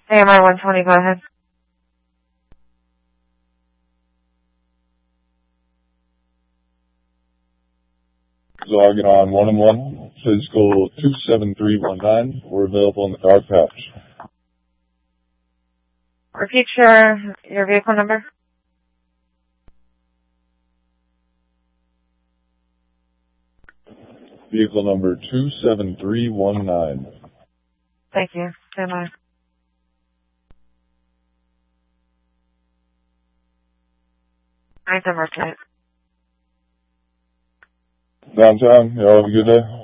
AMI 120, go ahead. Zargon 1-1, physical 27319. We're available in the dark patch. Repeat your vehicle number. Vehicle number 27319. Thank you. Stand by. Ninth number plate. Downtown, y'all have a good day.